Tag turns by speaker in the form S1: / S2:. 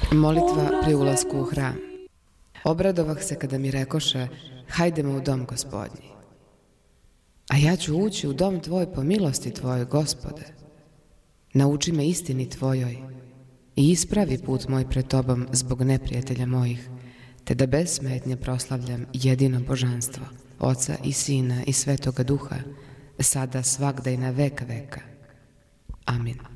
S1: Molitva pri ulasku u hram. Obradovah se kada mi rekoše, hajdemo u dom Gospodnji. A ja ću ući u dom tvoj po milosti tvojoj, Gospode. Nauči me istini tvojoj i ispravi put moj pred tobom zbog neprijatelja mojih, te da bez smetnje proslavljam jedino božanstvo, Oca i Sina i Svetoga Duha, sada svagda i na vek veka. Amin.